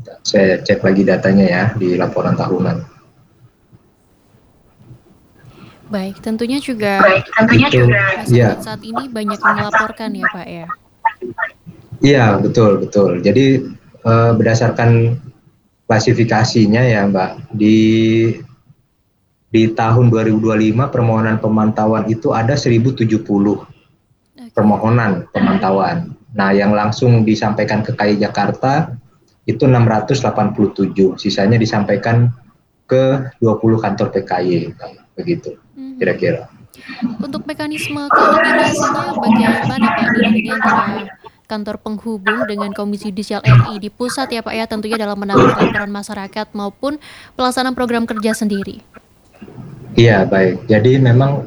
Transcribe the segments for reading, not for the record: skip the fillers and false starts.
Saya cek lagi datanya ya di laporan tahunan. Baik, tentunya juga Itu, masyarakat ya, saat ini banyak yang melaporkan ya Pak ya. iya betul betul. Jadi berdasarkan klasifikasinya ya Mbak, di tahun 2025 permohonan pemantauan itu ada 1070 Oke. permohonan pemantauan. Nah, yang langsung disampaikan ke KAI Jakarta itu 687, sisanya disampaikan ke 20 kantor PKY, begitu Mhm. kira-kira. Untuk mekanisme koordinasinya bagaimana Pak Dinan ini antara kantor penghubung dengan Komisi Yudisial RI di pusat ya Pak ya, tentunya dalam menangani laporan masyarakat maupun pelaksanaan program kerja sendiri. Iya, baik. Jadi memang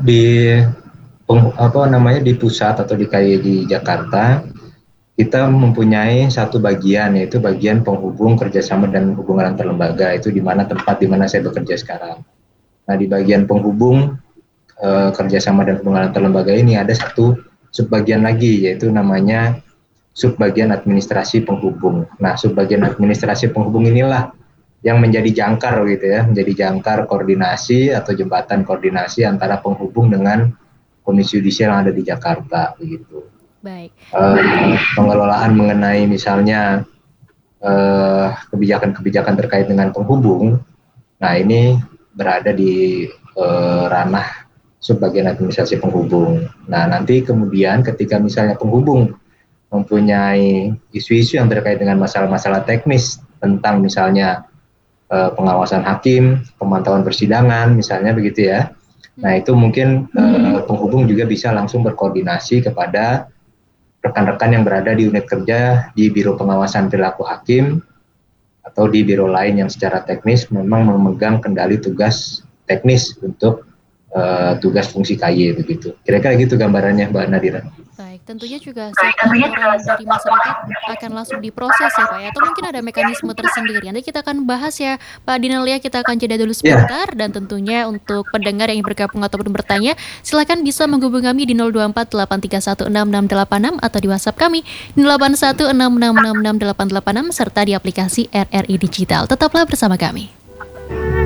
di pusat atau di KAI di Jakarta kita mempunyai satu bagian, yaitu bagian penghubung kerjasama dan hubungan antar lembaga, itu di mana tempat di mana saya bekerja sekarang. Nah, di bagian penghubung kerjasama dan hubungan antar lembaga ini ada satu subbagian lagi, yaitu namanya subbagian administrasi penghubung. Nah, subbagian administrasi penghubung inilah yang menjadi jangkar gitu ya, menjadi jangkar koordinasi atau jembatan koordinasi antara penghubung dengan Komisi Yudisial yang ada di Jakarta begitu. Baik. Pengelolaan mengenai misalnya kebijakan-kebijakan terkait dengan penghubung, nah ini berada di ranah subbagian administrasi penghubung. Nah, nanti kemudian ketika misalnya penghubung mempunyai isu-isu yang terkait dengan masalah-masalah teknis tentang misalnya pengawasan hakim, pemantauan persidangan, misalnya begitu ya. Nah, itu mungkin penghubung juga bisa langsung berkoordinasi kepada rekan-rekan yang berada di unit kerja di Biro Pengawasan Perilaku Hakim atau di biro lain yang secara teknis memang memegang kendali tugas teknis untuk tugas fungsi KY begitu. Kira-kira gitu gambarannya Mbak Nadira. Baik, tentunya juga setiap laporan dari masyarakat akan langsung diproses ya Pak ya, atau mungkin ada mekanisme tersendiri. Nanti kita akan bahas ya Pak Dinal ya, kita akan jeda dulu Ya, sebentar dan tentunya untuk pendengar yang ingin bergabung ataupun bertanya, silakan bisa menghubungi kami di 0248316686 atau di WhatsApp kami di 0816666686 serta di aplikasi RRI Digital. Tetaplah bersama kami.